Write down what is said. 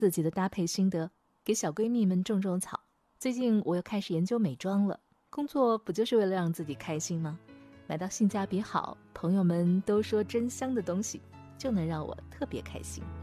自己的搭配心得，给小闺蜜们种种草。最近我又开始研究美妆了，工作不就是为了让自己开心吗？买到性价比好，朋友们都说真香的东西，就能让我特别开心。